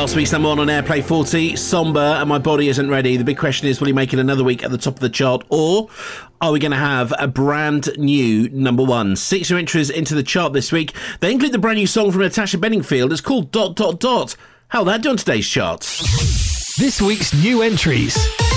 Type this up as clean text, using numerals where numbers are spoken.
Last week's number one on Airplay 40, Somber, and My Body Isn't Ready. The big question is, will he make it another week at the top of the chart, or are we going to have a brand new number one? 6 new entries into the chart this week. They include the brand new song from Natasha Bedingfield. It's called ... How'll that do on today's chart? This week's new entries.